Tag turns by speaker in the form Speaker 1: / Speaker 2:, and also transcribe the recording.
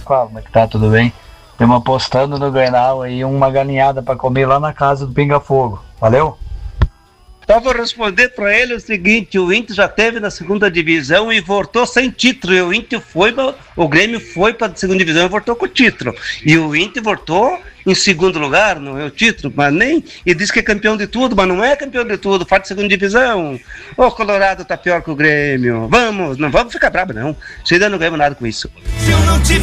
Speaker 1: Pascoal, como é que tá? Tudo bem? Estamos apostando no Grenal aí uma galinhada para comer lá na casa do Pinga Fogo. Valeu?
Speaker 2: Só vou responder para ele o seguinte: o Inter já teve na segunda divisão e voltou sem título. E o Inter o Grêmio foi para a segunda divisão e voltou com o título. E o Inter voltou em segundo lugar, não é o título, mas nem. E diz que é campeão de tudo, mas não é campeão de tudo, faz de segunda divisão. O Colorado tá pior que o Grêmio. Não vamos ficar bravo, não. Se ainda não ganhamos nada com isso. Se eu não tivesse